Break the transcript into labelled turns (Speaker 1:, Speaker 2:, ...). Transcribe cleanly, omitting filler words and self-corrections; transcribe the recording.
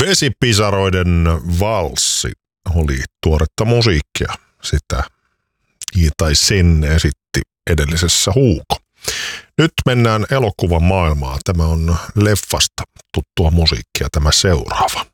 Speaker 1: Vesipisaroiden valssi oli tuoretta musiikkia. Sen esitti edellisessä Huuko. Nyt mennään elokuvan maailmaan. Tämä on leffasta tuttua musiikkia, tämä seuraava.